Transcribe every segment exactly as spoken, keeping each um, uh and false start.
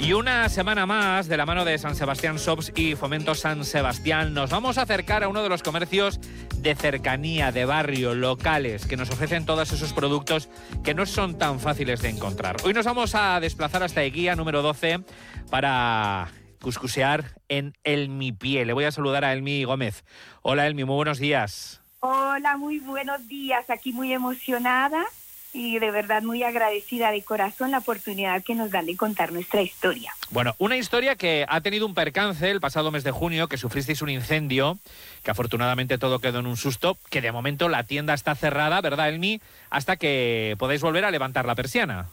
Y una semana más, de la mano de San Sebastián Shops y Fomento San Sebastián, nos vamos a acercar a uno de los comercios de cercanía, de barrio, locales, que nos ofrecen todos esos productos que no son tan fáciles de encontrar. Hoy nos vamos a desplazar hasta Eguía número doce para cuscusear en El Mi Pie. Le voy a saludar a Elmi Gómez. Hola Elmi, muy buenos días. Hola, muy buenos días. Aquí muy emocionada y de verdad muy agradecida de corazón la oportunidad que nos dan de contar nuestra historia. Bueno, una historia que ha tenido un percance el pasado mes de junio, que sufristeis un incendio, que afortunadamente todo quedó en un susto, que de momento la tienda está cerrada, ¿verdad, Elmi? Hasta que podáis volver a levantar la persiana.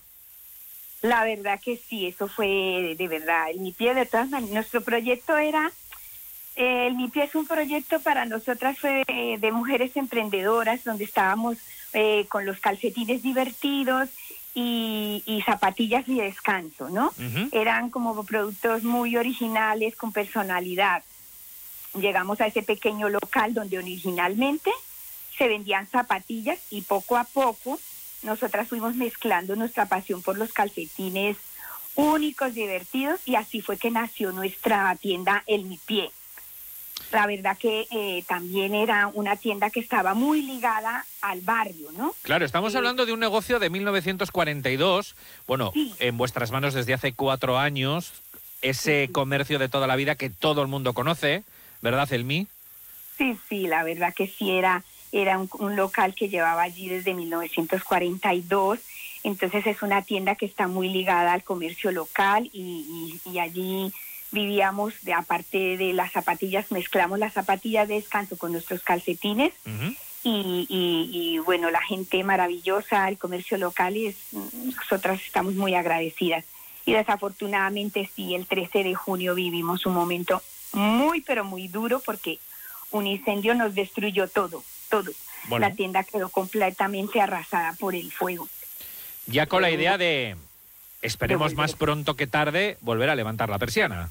La verdad que sí, eso fue de verdad. El Mi Pie, de todas maneras, nuestro proyecto era... Eh, el Mi Pie es un proyecto para nosotras fue eh, de mujeres emprendedoras, donde estábamos eh, con los calcetines divertidos y, y zapatillas de descanso, ¿no? Uh-huh. Eran como productos muy originales, con personalidad. Llegamos a ese pequeño local donde originalmente se vendían zapatillas y poco a poco nosotras fuimos mezclando nuestra pasión por los calcetines únicos, divertidos, y así fue que nació nuestra tienda El Mi Pie. La verdad que eh, también era una tienda que estaba muy ligada al barrio, ¿no? Claro, estamos eh, hablando de un negocio de mil novecientos cuarenta y dos, bueno, sí. En vuestras manos desde hace cuatro años, ese sí. Comercio de toda la vida que todo el mundo conoce, ¿verdad, Elmi? Sí, sí, la verdad que sí, era, era un, un local que llevaba allí desde mil novecientos cuarenta y dos, entonces es una tienda que está muy ligada al comercio local y, y, y allí... vivíamos, de aparte de las zapatillas, mezclamos las zapatillas de descanso con nuestros calcetines. Uh-huh. y, y, y bueno, la gente maravillosa, el comercio local, y es, nosotras estamos muy agradecidas. Y desafortunadamente sí, el trece de junio vivimos un momento muy, pero muy duro, porque un incendio nos destruyó todo, todo. Bueno. La tienda quedó completamente arrasada por el fuego. Ya con la idea de, esperemos más pronto que tarde, volver a levantar la persiana.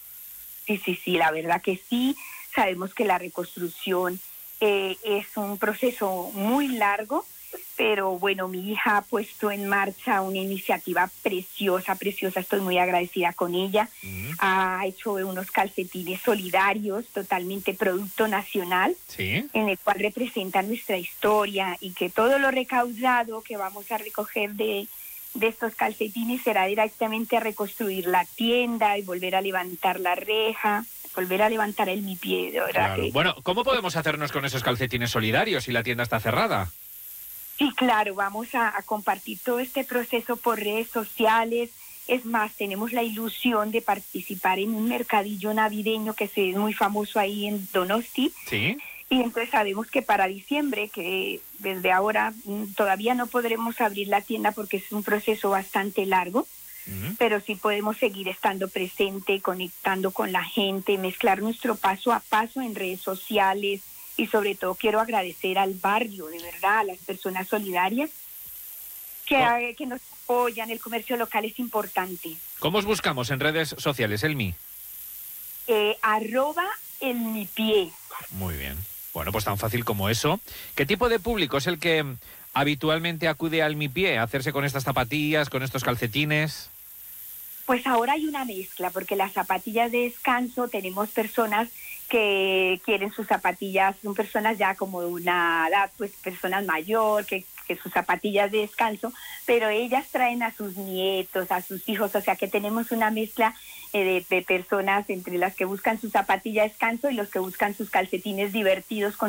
Sí, sí, sí, la verdad que sí. Sabemos que la reconstrucción eh, es un proceso muy largo, pero bueno, mi hija ha puesto en marcha una iniciativa preciosa, preciosa. Estoy muy agradecida con ella. Uh-huh. Ha hecho unos calcetines solidarios, totalmente producto nacional, ¿sí? En el cual representa nuestra historia, y que todo lo recaudado que vamos a recoger de... de estos calcetines será directamente a reconstruir la tienda y volver a levantar la reja, volver a levantar el Mi Pie, de verdad. Claro. Que... Bueno, ¿cómo podemos hacernos con esos calcetines solidarios si la tienda está cerrada? Sí, claro, vamos a, a compartir todo este proceso por redes sociales. Es más, tenemos la ilusión de participar en un mercadillo navideño que es muy famoso ahí en Donosti. Sí. Y entonces sabemos que para diciembre, que desde ahora todavía no podremos abrir la tienda porque es un proceso bastante largo, uh-huh. Pero sí podemos seguir estando presente, conectando con la gente, mezclar nuestro paso a paso en redes sociales, y sobre todo quiero agradecer al barrio, de verdad, a las personas solidarias que, oh. que nos apoyan. El comercio local es importante. ¿Cómo os buscamos en redes sociales, Elmi? Eh, arroba El Mi Pie. Muy bien. Bueno, pues tan fácil como eso. ¿Qué tipo de público es el que habitualmente acude al Mi Pie a hacerse con estas zapatillas, con estos calcetines? Pues ahora hay una mezcla, porque las zapatillas de descanso tenemos personas que quieren sus zapatillas, son personas ya como de una edad, pues personas mayor, que, que sus zapatillas de descanso, pero ellas traen a sus nietos, a sus hijos, o sea que tenemos una mezcla eh, de, de personas entre las que buscan su zapatilla de descanso y los que buscan sus calcetines divertidos con